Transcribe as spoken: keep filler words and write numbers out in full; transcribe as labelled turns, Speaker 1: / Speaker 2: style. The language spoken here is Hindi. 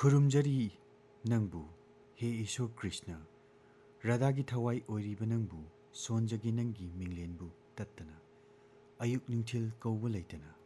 Speaker 1: खुरुमजरी नंबु हे ईश्वर कृष्ण राधागी थवाई ओइरिब नंबु सोनजगी नंगी मिंगलेनबु तत्तना अयुक निंथिल कौब लेतना